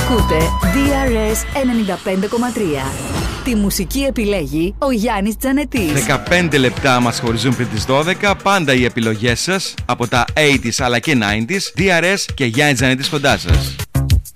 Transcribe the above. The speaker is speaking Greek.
Ακούτε DRS 95,3. Τη μουσική επιλέγει ο Γιάννης Τζανετής. 15 λεπτά μας χωρίζουν πριν τις 12. Πάντα οι επιλογές σας από τα 80s αλλά και 90s. DRS και Γιάννης Τζανετής κοντά σας.